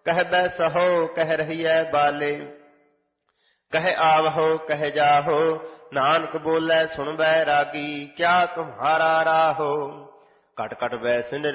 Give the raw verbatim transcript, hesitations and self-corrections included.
ਕਹਿ ਬੈਸਹੁ ਕਹਿ ਰਹੀਐ ਬਾਲੇ। ਕਹਿ ਆਵਹੁ ਕਹਿ ਜਾਹੁ ਨਾਨਕ ਬੋਲੇ ਸੁਣ ਬੈਰਾਗੀ। ਕਿਆ ਤੁਮਹਾਰਾ ਰਾਹੋ ਘਟ ਘਟ ਬੈਸ